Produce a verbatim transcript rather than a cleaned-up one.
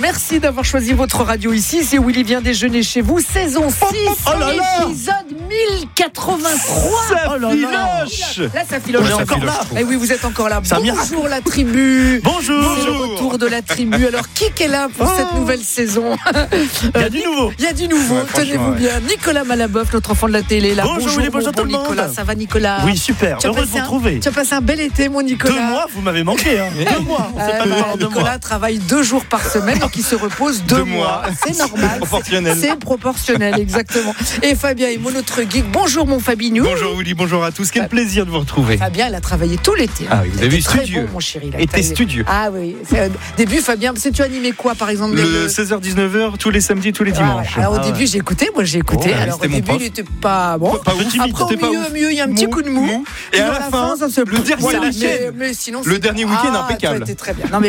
Merci d'avoir choisi votre radio ici. C'est Willy vient déjeuner chez vous. Saison six, oh, oh là là. épisode mille quatre-vingt-trois. Ça oh là là. filoche. Là, ça filoche. On est encore là. Eh oui, vous êtes encore là. C'est un miracle. Bonjour la tribu. Bonjour. C'est le retour de la tribu. Alors, qui est là pour Oh. cette nouvelle saison? Il y a du nouveau. Il y a du nouveau, Ouais, tenez-vous ouais. bien. Nicolas Malaboeuf, notre enfant de la télé. Là. Bonjour, Willy, bonjour bon tout le monde. Nicolas, ça va Nicolas? Oui, super. Tu as Heureux de passé vous un- retrouver. Tu as passé un bel été, mon Nicolas. Deux mois, vous m'avez manqué. Hein. Deux mois. On s'est Euh, pas vu pendant deux Nicolas mois. travaille deux jours par semaine, donc il se repose deux, Deux mois. mois. C'est normal. C'est proportionnel. C'est proportionnel, exactement. Et Fabien est mon autre geek. Bonjour, mon Fabinou. Bonjour Willy, bonjour à tous. Quel plaisir de vous retrouver. Fabien, il a travaillé tout l'été. hein. Ah oui, vous avez Il vu, était très studieux. bon, mon chéri. il a Et travaillé. t'es studieux. Ah oui. C'est, euh, début, Fabien, parce que tu animais quoi, par exemple Le le- seize heures dix-neuf heures tous les samedis, tous les Ah, dimanches. voilà. Alors au Ah, début ouais. j'ai écouté, moi j'ai écouté. Oh, Alors au c'était mon début prof. il était pas bon. Pas ouf. Après au C'était pas milieu, ouf. mieux, il y a un petit Mou, coup de mou. mou. Et à dans la fin, ça se le dernier voilà. week-end. Mais, mais sinon Le c'est- dernier week-end ah, impeccable. toi, t'es très bien. Non mais